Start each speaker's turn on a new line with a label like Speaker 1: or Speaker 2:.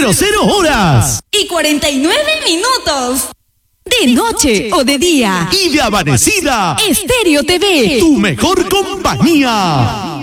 Speaker 1: horas.
Speaker 2: Y 49 minutos. De noche o de día.
Speaker 1: Y de amanecida.
Speaker 2: Estéreo TV.
Speaker 1: Tu mejor compañía.